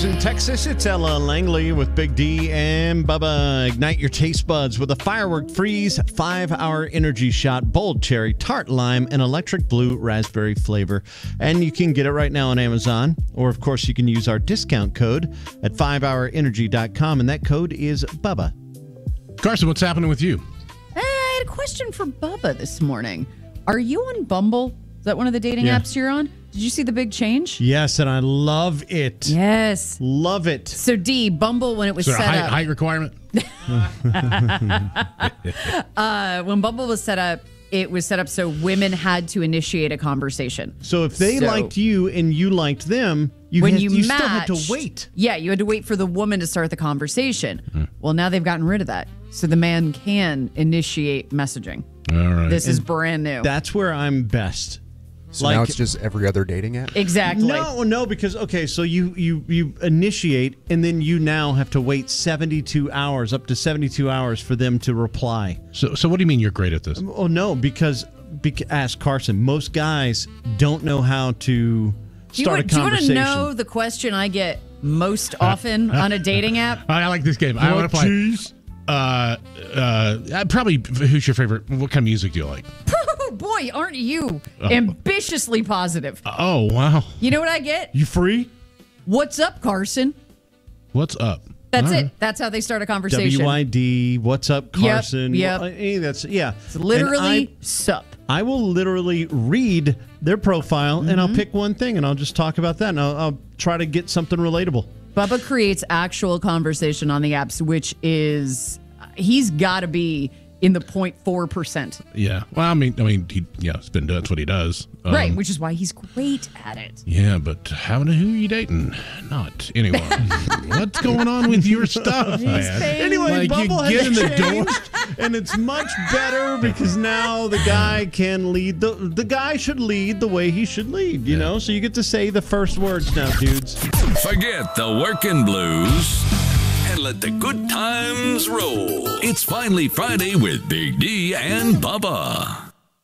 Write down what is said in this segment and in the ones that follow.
Houston, Texas. It's Ella Langley with Big D and Bubba. Ignite your taste buds with a Firework Freeze 5-hour energy shot, bold cherry, tart lime, and electric blue raspberry flavor. And you can get it right now on Amazon. Or, of course, you can use our discount code at 5hourenergy.com, and that code is Bubba. Carson, what's happening with you? I had a question for Bubba this morning. Are you on Bumble? Is that one of the dating apps you're on? Did you see the big change? Yes, and I love it. Yes. Love it. So, D, Bumble, when it was set up. Height requirement? When Bumble was set up, it was set up so women had to initiate a conversation. So if they liked you and you liked them, you still had to wait. Yeah, you had to wait for the woman to start the conversation. Well, now they've gotten rid of that. So the man can initiate messaging. All right. This is brand new. That's where I'm best. So now it's just every other dating app? Exactly. No, because, okay, so you initiate, and then you now have to wait 72 hours, up to 72 hours for them to reply. So what do you mean you're great at this? Oh, no, because ask Carson, most guys don't know how to start a conversation. Do you want to know the question I get most often on a dating app? I like this game. I want to play. Probably, who's your favorite? What kind of music do you like? Boy, aren't you ambitiously positive? Oh, wow. You know what I get? You free? What's up, Carson? What's up? That's it. That's how they start a conversation. WYD, what's up, Carson? Yep. It's literally sup. I will literally read their profile, and I'll pick one thing, and I'll just talk about that, and I'll try to get something relatable. Bubba creates actual conversation on the apps, which is, he's got to be in the 0.4%. Yeah. Well, I mean, that's what he does. Right, which is why he's great at it. Yeah, but who are you dating? Not. Anyway, what's going on with your stuff, man? Anyway, like Bumble you get has in the door. changed, and it's much better because now the guy can lead. The guy should lead the way he should lead, you know? So you get to say the first words now, dudes. Forget the working blues and let the good times roll. It's finally Friday with Big D and Bubba.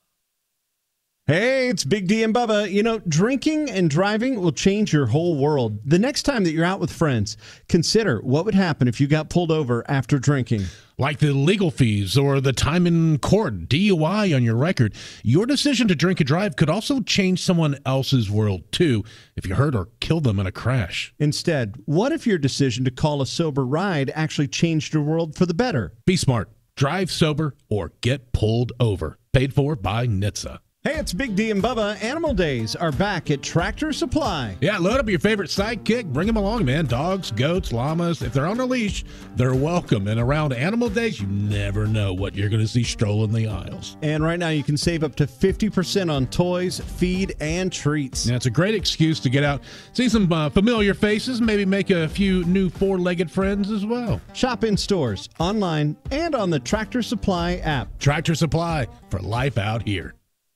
Hey, it's Big D and Bubba. You know, drinking and driving will change your whole world. The next time that you're out with friends, consider what would happen if you got pulled over after drinking. Like the legal fees or the time in court, DUI on your record. Your decision to drink and drive could also change someone else's world, too, if you hurt or kill them in a crash. Instead, what if your decision to call a sober ride actually changed your world for the better? Be smart. Drive sober or get pulled over. Paid for by NHTSA. Hey, it's Big D and Bubba. Animal Days are back at Tractor Supply. Yeah, load up your favorite sidekick. Bring them along, man. Dogs, goats, llamas. If they're on a leash, they're welcome. And around Animal Days, you never know what you're going to see strolling the aisles. And right now, you can save up to 50% on toys, feed, and treats. Yeah, it's a great excuse to get out, see some familiar faces, maybe make a few new four-legged friends as well. Shop in stores, online, and on the Tractor Supply app. Tractor Supply, for life out here.